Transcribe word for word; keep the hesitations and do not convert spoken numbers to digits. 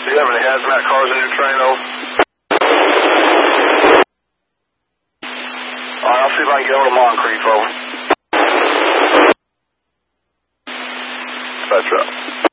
Do you have any hazmat cars in your train, over? Alright, I'll see if I can get over to Moncrief, over. That's right.